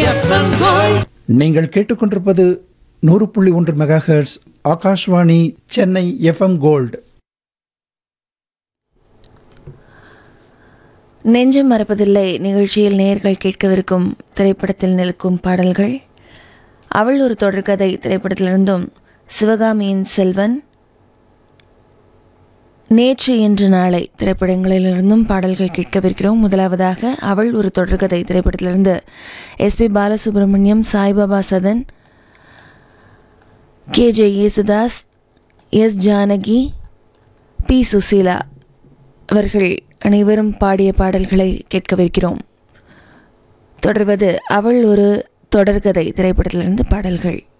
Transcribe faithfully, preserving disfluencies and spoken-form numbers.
FM gold. நீங்கள் கேட்டுக்கொண்டிருப்பது நூறு புள்ளி ஒன்று mega hertz Akashvani Chennai FM gold. நெஞ்சம் மறப்பதில்லை நிகழ்ச்சியில் நேயர்கள் கேட்கவிருக்கும் திரைப்படத்தில் நிற்கும் பாடல்கள் அவள் ஒரு தொடர்கதை திரைப்படத்திலிருந்தும், சிவகாமியின் செல்வன், நேற்று இன்று நாளை திரைப்படங்களிலிருந்தும் பாடல்கள் கேட்கவிருக்கிறோம். முதலாவதாக அவள் ஒரு தொடர்கதை திரைப்படத்திலிருந்து S B Balasubramaniam, Saibaba Sathan, K J Yesudas, S Janaki, B Susheela அவர்கள் அனைவரும் பாடிய பாடல்களை கேட்கவிருக்கிறோம். தொடர்வது அவள் ஒரு தொடர்கதை திரைப்படத்திலிருந்து பாடல்கள்.